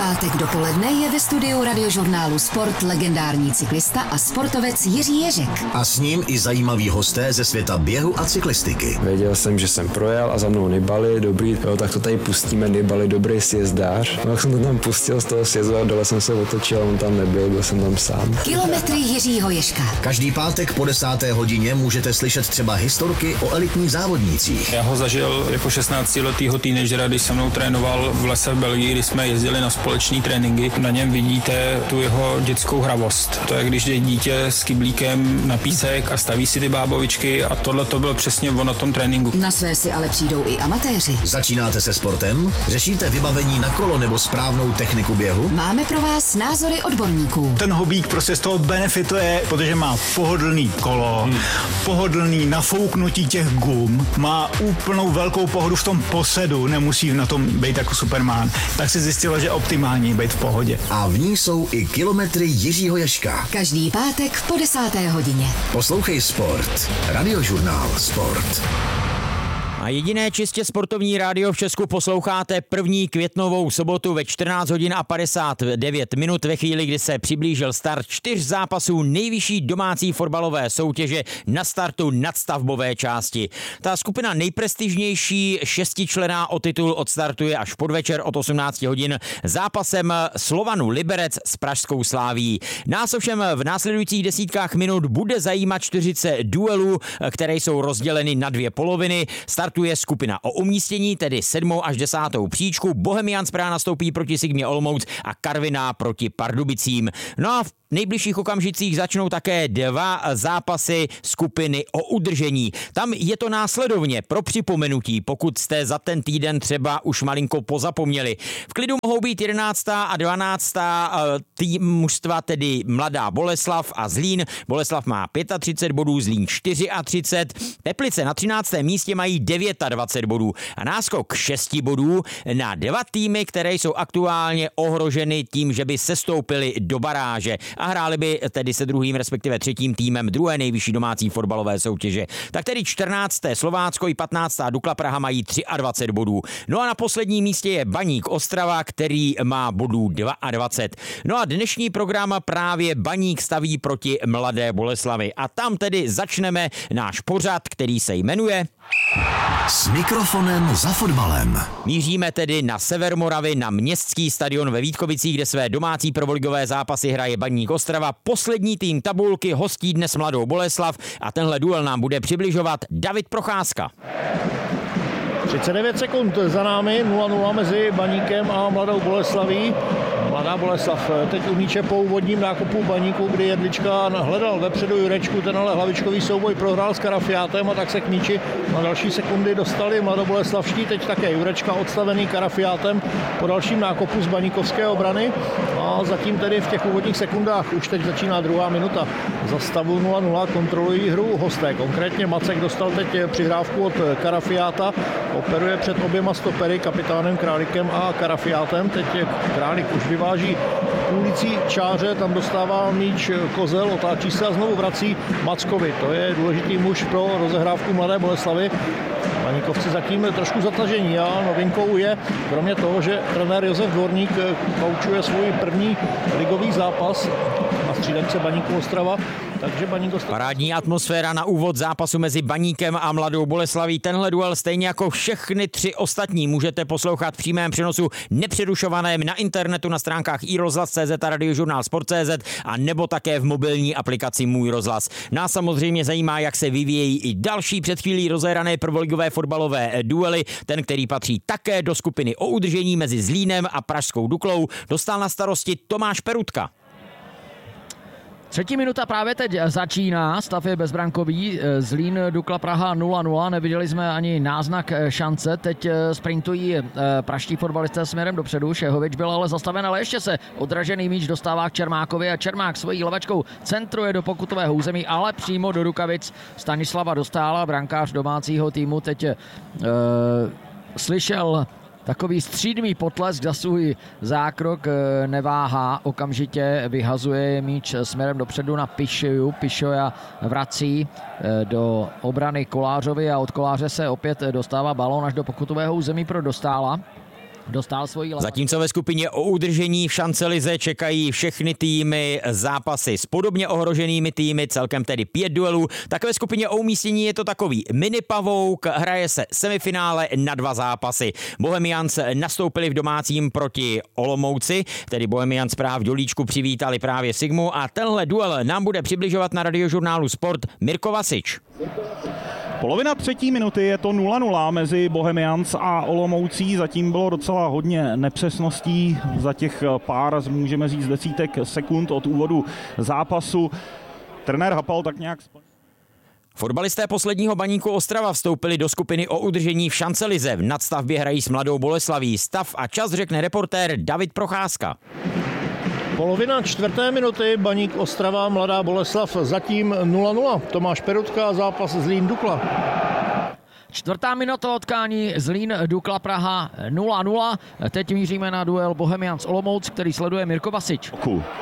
pátek dopoledne je ve studiu radiožurnálu Sport legendární cyklista a sportovec Jiří Ježek. A s ním i zajímaví hosté ze světa běhu a cyklistiky. Věděl jsem, že jsem projel a za mnou Nibali, dobrý, jo, tak to tady pustíme, Nibali, dobrý sjezdář. No, tak jsem to tam pustil z toho sjezdu a dole jsem se otočil, on tam nebyl, byl jsem tam sám. Kilometry Jiřího Ježka. Každý pátek po 10. hodině můžete slyšet třeba historky o elitních závodnících. Já ho zažil jako 16letýho teenagera, když se mnou trénoval v lese v Belgii, kdy jsme jezdili na společný tréninky. Na něm vidíte tu jeho dětskou hravost. To je, když jde dítě s kyblíkem na písek a staví si ty bábovičky, a tohle to bylo přesně on na tom tréninku. Na své si ale přijdou i amatéři. Začínáte se sportem? Řešíte vybavení na kolo nebo správnou techniku běhu? Máme pro vás názory odborníků. Ten hobík prostě z toho benefituje, protože má pohodlný kolo, pohodlný nafouknutí těch gum, má úplnou velkou pohodu v tom posedu, nemusí na tom být jako Superman. Tak se zjistilo, že je optimální být v pohodě. A v ní jsou i kilometry Jiřího Ježka. Každý pátek po 10. hodině. Poslouchej Sport. Radiožurnál Sport. A jediné čistě sportovní rádio v Česku posloucháte 1. květnovou sobotu ve 14 hodin a 59 minut ve chvíli, kdy se přiblížil start 4 zápasů nejvyšší domácí fotbalové soutěže na startu nadstavbové části. Ta skupina nejprestižnější 6členná o titul odstartuje až podvečer od 18 hodin zápasem Slovanu Liberec s pražskou Sláví. Nás ovšem v následujících desítkách minut bude zajímat 40 duelů, které jsou rozděleny na 2 poloviny. Startuje skupina o umístění, tedy 7. až 10. příčku. Bohemians Praha nastoupí proti Sigmě Olomouc a Karviná proti Pardubicím. No a v nejbližších okamžicích začnou také 2 zápasy skupiny o udržení. Tam je to následovně pro připomenutí, pokud jste za ten týden třeba už malinko pozapomněli. V klidu mohou být 11. a 12. tým mužstva, tedy Mladá Boleslav a Zlín. Boleslav má 35 bodů, Zlín 34. Teplice na 13. místě mají 29 bodů a náskok 6 bodů na 2 týmy, které jsou aktuálně ohroženy tím, že by sestoupily do baráže a hráli by tedy se druhým, respektive 3. týmem druhé nejvyšší domácí fotbalové soutěže. Tak tedy 14. Slovácko i 15. Dukla Praha mají 23 bodů. No a na posledním místě je Baník Ostrava, který má bodů 22. No a dnešní program právě Baník staví proti Mladé Boleslavi. A tam tedy začneme náš pořad, který se jmenuje S mikrofonem za fotbalem. Míříme tedy na sever Moravy, na Městský stadion ve Vítkovicích, kde své domácí prvoligové zápasy hraje Baník Ostrava. Poslední tým tabulky hostí dnes Mladou Boleslav a tenhle duel nám bude přibližovat David Procházka. 39 sekund za námi, 0-0 mezi Baníkem a Mladou Boleslaví. Mladá Boleslav teď u míče po úvodním nákupu Baníku, kdy Jedlička hledal vepředu Jurečku, ten ale hlavičkový souboj prohrál s Karafiátem a tak se k míči na další sekundy dostali mladoboleslavští, teď také Jurečka odstavený Karafiátem po dalším nákupu z baníkovské obrany a zatím tedy v těch úvodních sekundách už teď začíná druhá minuta. Za stavu 0-0 kontrolují hru hosté, konkrétně Macek dostal teď přihrávku od Karafiáta, operuje před oběma stopery, kapitánem Králikem a Karafiátem, teď Králik už vyváží ulicí čáře, tam dostává míč Kozel, otáčí se a znovu vrací Mackovi. To je důležitý muž pro rozehrávku Mladé Boleslavy. Baníkovci zatím trošku zatažení a novinkou je, kromě toho, že trenér Josef Dvorník koučuje svůj první ligový zápas na střídačce Baníku Ostrava, takže Baník Ostrava. Parádní atmosféra na úvod zápasu mezi Baníkem a Mladou Boleslaví. Tenhle duel stejně jako všechny 3 ostatní můžete poslouchat v přímém přenosu nepřerušovaném na internetu na stránkách iRozhlas.cz a radiožurnál Sport.cz a nebo také v mobilní aplikaci Můj rozhlas. Nás samozřejmě zajímá, jak se vyvíjejí i další před chvílí rozehrané prvoligové fotbalové duely. Ten, který patří také do skupiny o udržení mezi Zlínem a pražskou Duklou, dostal na starosti Tomáš Perutka. 3. minuta právě teď začíná, stav je bezbrankový, Zlín Dukla Praha 0-0, neviděli jsme ani náznak šance, teď sprintují praští fotbalisté směrem dopředu, Šehovič byl ale zastaven, ale ještě se odražený míč dostává k Čermákovi a Čermák svojí levačkou centruje do pokutového území, ale přímo do rukavic Stanislava Dostála, brankář domácího týmu, teď slyšel takový střídmý potlesk za svůj zákrok, neváhá, okamžitě vyhazuje míč směrem dopředu na Pišoju. Pišoja vrací do obrany Kolářovi a od Koláře se opět dostává balón až do pokutového území pro Dostála. dostal svoji lavu. Zatímco ve skupině o udržení v šancelize čekají všechny týmy zápasy s podobně ohroženými týmy, celkem tedy 5 duelů, tak ve skupině o umístění je to takový mini pavouk, hraje se semifinále na 2 zápasy. Bohemians nastoupili v domácím proti Olomouci, tedy Bohemians práv v Dělíčku přivítali právě Sigmu a tenhle duel nám bude přibližovat na Radiožurnálu Sport Mirko Vasič. Polovina 3. minuty, je to 0-0 mezi Bohemians a Olomoucí. Zatím bylo docela hodně nepřesností za těch pár, můžeme říct, desítek sekund od úvodu zápasu. Trenér Hapal tak nějak... Fotbalisté posledního Baníku Ostrava vstoupili do skupiny o udržení v šancelize. V nadstavbě hrají s Mladou Boleslaví. Stav a čas řekne reportér David Procházka. Polovina 4. minuty, Baník Ostrava, Mladá Boleslav zatím 0-0. Tomáš Perutka, zápas Zlín Dukla. 4. minuta utkání Zlín Dukla Praha 0-0. Teď míříme na duel Bohemians Olomouc, který sleduje Mirko Vasič.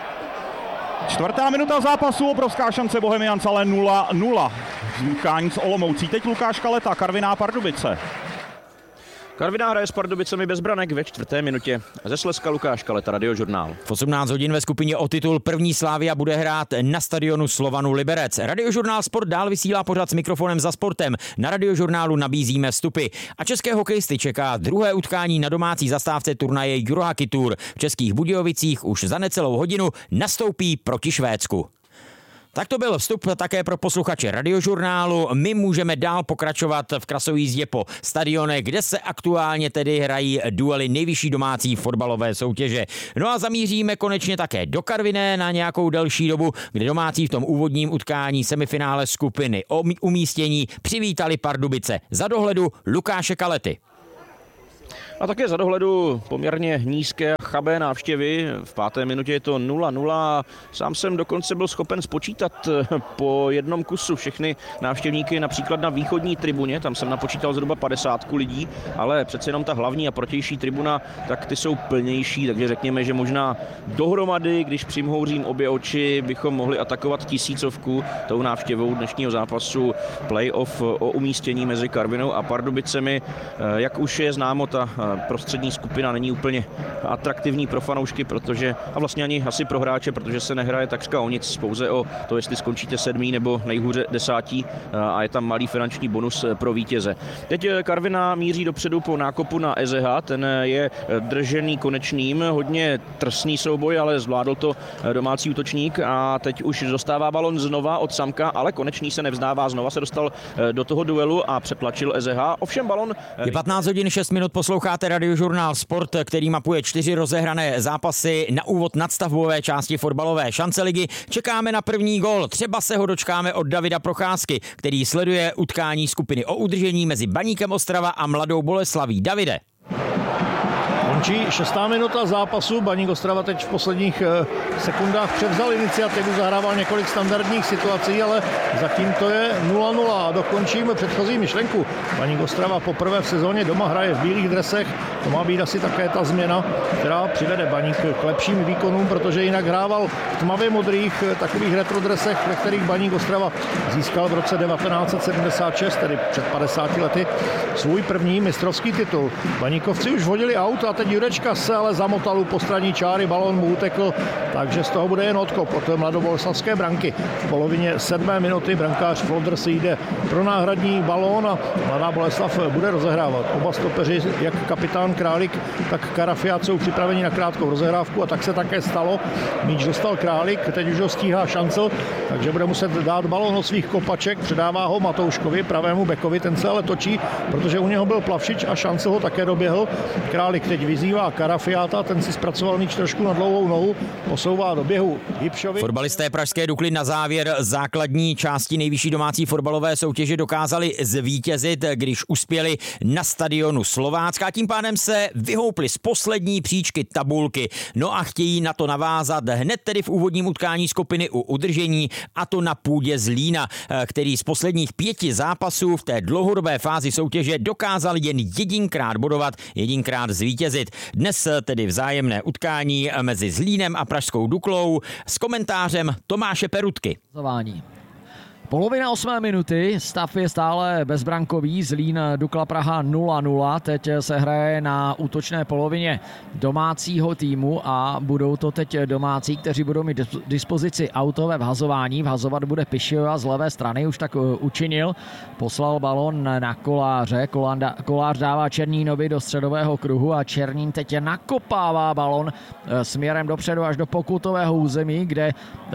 4. minuta zápasu, obrovská šance Bohemians, ale 0-0. Utkání s Olomoucí. Teď Lukáš Kaleta, Karviná Pardubice. Karviná hraje s Pardubicemi bez branek ve 4. minutě. Ze Slezska Lukáš Kaleta, Radiožurnál. V 18 hodin ve skupině o titul první Slavia bude hrát na stadionu Slovanu Liberec. Radiožurnál Sport dál vysílá pořad s mikrofonem za sportem. Na Radiožurnálu nabízíme vstupy. A české hokejisty čeká druhé utkání na domácí zastávce turnaje Eurohockey Tour. V Českých Budějovicích už za necelou hodinu nastoupí proti Švédsku. Tak to byl vstup také pro posluchače Radiožurnálu. My můžeme dál pokračovat v krasojízdě po stadionech, kde se aktuálně tedy hrají duely nejvyšší domácí fotbalové soutěže. No a zamíříme konečně také do Karviné na nějakou delší dobu, kde domácí v tom úvodním utkání semifinále skupiny o umístění přivítali Pardubice. Za dohledu Lukáše Kalety. A také za dohledu poměrně nízké a chabé návštěvy. V 5. minutě je to 0-0. Sám jsem dokonce byl schopen spočítat po jednom kusu všechny návštěvníky, například na východní tribuně. Tam jsem napočítal zhruba 50 lidí, ale přece jenom ta hlavní a protější tribuna, tak ty jsou plnější, takže řekněme, že možná dohromady, když přimhouřím obě oči, bychom mohli atakovat 1000 tou návštěvou dnešního zápasu playoff o umístění mezi Karvinou a Pardubicemi. Jak už je známo, ta prostřední skupina není úplně atraktivní pro fanoušky, protože a vlastně ani asi pro hráče, protože se nehraje takřka o nic, pouze o to, jestli skončíte 7. nebo nejhůře 10. a je tam malý finanční bonus pro vítěze. Teď Karviná míří dopředu po nákopu na EZH, ten je držený Konečným, hodně drsný souboj, ale zvládl to domácí útočník a teď už dostává balon znova od Samka, ale Konečný se nevzdává, znova se dostal do toho duelu a přetlačil EZH. Ovšem balon... Je 15 hodin 6 minut, posloucháte Radiožurnál Sport, který mapuje 4 rozehrané zápasy na úvod nadstavbové části fotbalové šanceligy. Čekáme na první gól, třeba se ho dočkáme od Davida Procházky, který sleduje utkání skupiny o udržení mezi Baníkem Ostrava a Mladou Boleslaví. Davide. Končí 6. minuta zápasu. Baník Ostrava teď v posledních sekundách převzal iniciativu, zahrával několik standardních situací, ale zatím to je 0-0 a dokončíme předchozí myšlenku. Baník Ostrava poprvé v sezóně doma hraje v bílých dresech. To má být asi také ta změna, která přivede Baník k lepším výkonům, protože jinak hrával v tmavě modrých takových retro dresech, ve kterých Baník Ostrava získal v roce 1976, tedy před 50 lety, svůj první mistrovský titul. Baníkovci už vodili aut a teď Jurečka se ale zamotal u postranní čáry, balón mu utekl, takže z toho bude jen odkop od mladoboleslavské branky. V polovině 7. minuty brankář Flodr si jde pro náhradní balón a Mladá Boleslav bude rozehrávat. Oba stopeři, jak kapitán Králík, tak Karafiát jsou připraveni na krátkou rozehrávku a tak se také stalo. Míč dostal Králík, teď už ho stíhá Šancl, takže bude muset dát balón do svých kopaček, předává ho Matouškovi, pravému bekovi, ten se ale točí, protože u něho byl Plavšič a Šancl ho také doběhl. Králík teď vyzývá Karafiáta, ten si zpracoval míč trošku na dlouhou nohu, posouvá do běhu Hipšovi. Fotbalisté pražské Dukly na závěr základní části nejvyšší domácí fotbalové soutěže dokázali zvítězit, když uspěli na stadionu Slovácka. Tím pádem se vyhoupli z poslední příčky tabulky. No a chtějí na to navázat hned tedy v úvodním utkání skupiny u udržení, a to na půdě Zlína, který z posledních 5 zápasů v té dlouhodobé fázi soutěže dokázal jen jedinkrát bodovat, jedinkrát zvítězit. Dnes tedy vzájemné utkání mezi Zlínem a pražskou Duklou s komentářem Tomáše Perutky. Polovina 8. minuty, stav je stále bezbrankový, Zlín Dukla Praha 0-0, teď se hraje na útočné polovině domácího týmu a budou to teď domácí, kteří budou mít dispozici auto ve vhazování. Vhazovat bude Pišova z levé strany, už tak učinil, poslal balon na Koláře, Kolář dává Černínovi do středového kruhu a Černín teď nakopává balon směrem dopředu až do pokutového území, kde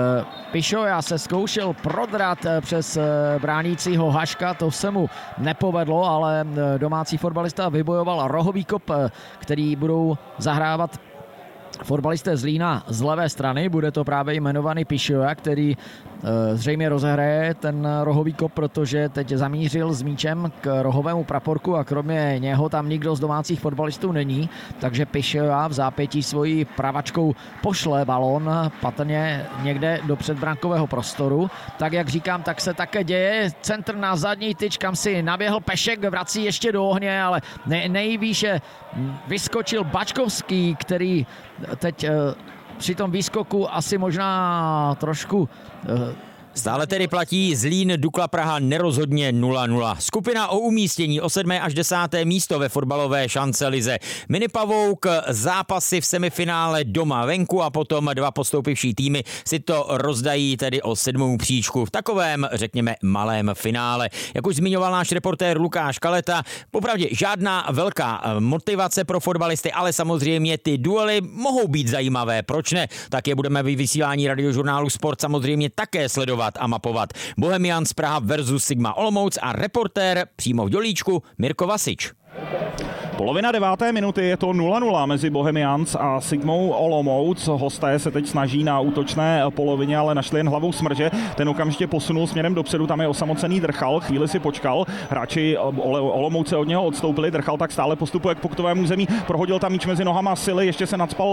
Pišova se zkoušel prodrat přes bránícího Haška, to se mu nepovedlo, ale domácí fotbalista vybojoval rohový kop, který budou zahrávat fotbalisté Zlína z levé strany. Bude to právě jmenovaný Pišova, který zřejmě rozehraje ten rohový kop, protože teď zamířil s míčem k rohovému praporku a kromě něho tam nikdo z domácích fotbalistů není, takže Pišova v zápětí svojí pravačkou pošle balón patrně někde do předbrankového prostoru. Tak jak říkám, tak se také děje. Centr na zadní tyč, kam si naběhl Pešek, vrací ještě do ohně, ale nejvýše vyskočil Bačkovský, který teď při tom výskoku asi možná trošku Stále tedy platí Zlín Dukla Praha nerozhodně 0-0. Skupina o umístění o 7. až 10. místo ve fotbalové šancelize. Minipavouk, zápasy v semifinále doma venku a potom 2 postoupivší týmy si to rozdají tedy o 7. příčku v takovém, řekněme, malém finále. Jak už zmiňoval náš reportér Lukáš Kaleta, popravdě žádná velká motivace pro fotbalisty, ale samozřejmě ty duely mohou být zajímavé. Proč ne? Tak je budeme ve vysílání Radiožurnálu Sport samozřejmě také sledovat a mapovat. Bohemians Praha versus Sigma Olomouc a reportér přímo v Dělíčku Mirko Vasič. Polovina 9. minuty, je to 0-0 mezi Bohemians a Sigmou Olomouc. Hosté se teď snaží na útočné polovině, ale našli jen hlavou smrže. Ten okamžitě posunul směrem dopředu, tam je osamocený Drchal, chvíli si počkal. Hráči Olomouce od něho odstoupili, Drchal tak stále postupuje k pokutovému území, prohodil tam míč mezi nohama Sily, ještě se nacpal